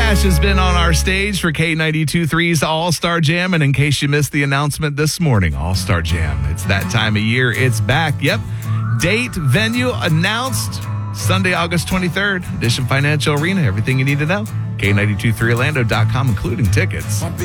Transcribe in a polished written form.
Cash has been on our stage for K92.3's All-Star Jam. And in case you missed the announcement this morning, All-Star Jam, it's that time of year. It's back. Yep. Date, venue announced Sunday, August 23rd, Edition Financial Arena. Everything you need to know. K923Orlando.com, including tickets.